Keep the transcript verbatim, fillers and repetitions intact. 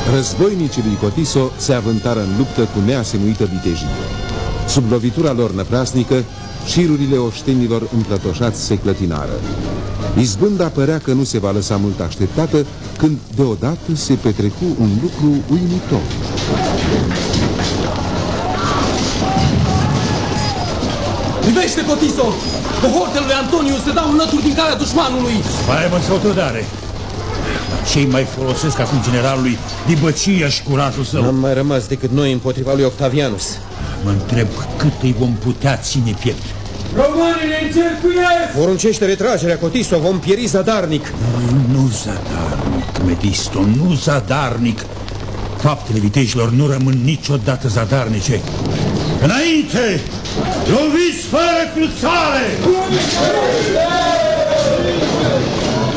Războinicii lui Cotiso se avântară în luptă cu neasemuită vitejie. Sub lovitura lor năprasnică, șirurile oștenilor împlătoșați se clătinară. Izbânda părea că nu se va lăsa mult așteptată, când deodată se petrecu un lucru uimitor. Privește, Cotiso! Cohortele lui Antoniu se dau înlături din calea dușmanului! Mai mă sau trădare! Ce-i mai folosesc acum generalului dibăcia și curajul său? N-am mai rămas decât noi împotriva lui Octavianus. Mă întreb cât îi vom putea ține piept. Românii ne încercuiesc! Poruncește retragerea, Cotiso, vom pieri zadarnic. Nu zadarnic, Medisto, nu zadarnic. Faptele vitejilor nu rămân niciodată zadarnice. Înainte! Loviți fără cruțare!